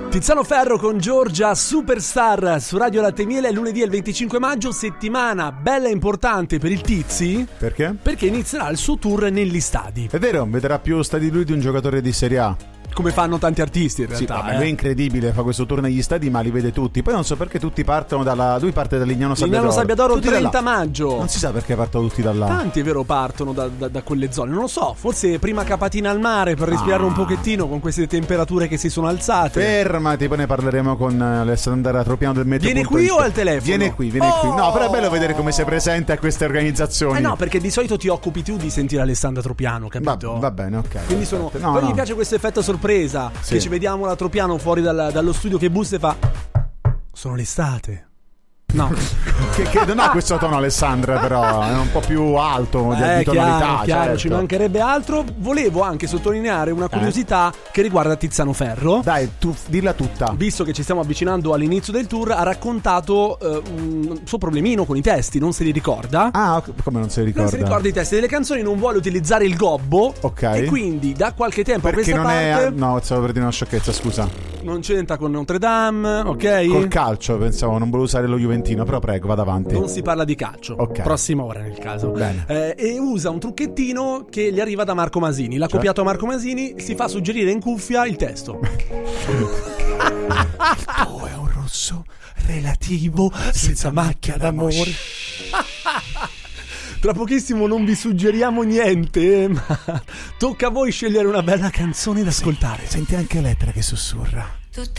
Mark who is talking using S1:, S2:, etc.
S1: Tiziano Ferro con Giorgia Superstar su Radio Latte e Miele, lunedì il 25 maggio, settimana bella e importante per il Tizi.
S2: Perché?
S1: Perché inizierà il suo tour negli stadi.
S2: È vero, vedrà più stadi lui di un giocatore di Serie A.
S1: Come fanno tanti artisti in realtà.
S2: Sì, vabbè, lui è incredibile, fa questo tour negli stadi ma li vede tutti. Poi non so perché tutti partono lui parte da Lignano Sabbiadoro.
S1: Lignano Sabbiadoro il
S2: Tutti
S1: 30 maggio.
S2: Non si sa perché partono tutti da là.
S1: Tanti è vero partono da quelle zone. Non lo so, forse prima capatina al mare per respirare un pochettino con queste temperature che si sono alzate.
S2: Fermati, poi ne parleremo con Alessandra Tropiano del Meteo.
S1: Viene qui o al telefono?
S2: Viene qui. No, però è bello vedere come sei presente a queste organizzazioni.
S1: No, perché di solito ti occupi tu di sentire Alessandra Tropiano, capito?
S2: Va bene, ok.
S1: Quindi poi mi piace questo effetto sorpresa.
S2: Sì.
S1: Che ci vediamo la Tropiano fuori dallo studio che bussa e fa: sono l'estate. No,
S2: che non ha questo tono Alessandra, però è un po' più alto di tonalità.
S1: Chiaro,
S2: certo.
S1: Ci mancherebbe altro. Volevo anche sottolineare una curiosità che riguarda Tiziano Ferro.
S2: Dai, tu dilla tutta.
S1: Visto che ci stiamo avvicinando all'inizio del tour, ha raccontato un suo problemino con i testi, non se li ricorda.
S2: Ah, come non se li ricorda?
S1: Non si ricorda i testi delle canzoni, non vuole utilizzare il gobbo.
S2: Ok.
S1: E quindi da qualche tempo a
S2: perché
S1: questa
S2: non
S1: parte
S2: è. No, stavo per dire una sciocchezza, scusa.
S1: Non c'entra con Notre Dame, ok?
S2: Col calcio, pensavo, non volevo usare lo Juventino, però prego, vada avanti.
S1: Non si parla di calcio.
S2: Ok.
S1: Prossima ora nel caso.
S2: Bene.
S1: E usa un trucchettino che gli arriva da Marco Masini. L'ha copiato a Marco Masini, si fa suggerire in cuffia il testo. Il tuo è un rosso relativo senza macchia d'amore. Tra pochissimo non vi suggeriamo niente, ma tocca a voi scegliere una bella canzone da ascoltare.
S2: Senti anche Elettra che sussurra.